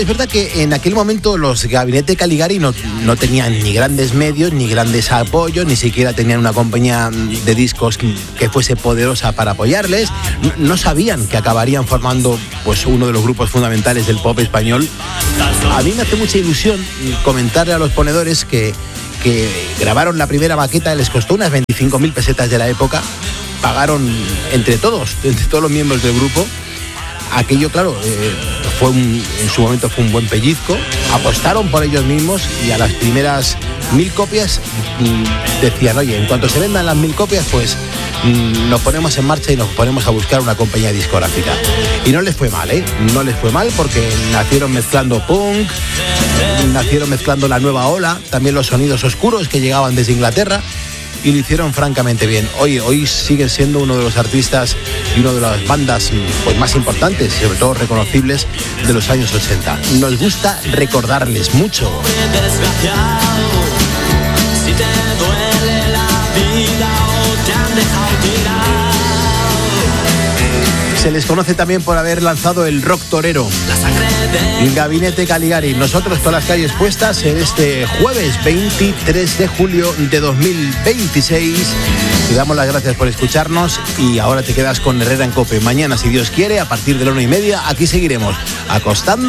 Es verdad que en aquel momento los Gabinete Caligari no tenían ni grandes medios, ni grandes apoyos, ni siquiera tenían una compañía de discos que fuese poderosa para apoyarles. No sabían que acabarían formando pues uno de los grupos fundamentales del pop español. A mí me hace mucha ilusión comentarle a los ponedores que grabaron la primera maqueta, les costó unas 25.000 pesetas de la época, pagaron entre todos los miembros del grupo. Aquello, claro, en su momento fue un buen pellizco, apostaron por ellos mismos y a las primeras 1.000 copias decían, oye, en cuanto se vendan las 1.000 copias, pues nos ponemos en marcha y nos ponemos a buscar una compañía discográfica. Y no les fue mal, no les fue mal, porque nacieron mezclando punk, nacieron mezclando la nueva ola, también los sonidos oscuros que llegaban desde Inglaterra, y lo hicieron francamente bien. Hoy siguen siendo uno de los artistas y una de las bandas pues, más importantes y sobre todo reconocibles de los años 80. Nos gusta recordarles mucho. Si te duele la vida o te han dejado tirar. Se les conoce también por haber lanzado el rock torero, el Gabinete Caligari. Nosotros con las calles puestas en este jueves 23 de julio de 2026. Te damos las gracias por escucharnos y ahora te quedas con Herrera en COPE. Mañana, si Dios quiere, a partir de la 1:30, aquí seguiremos acostando.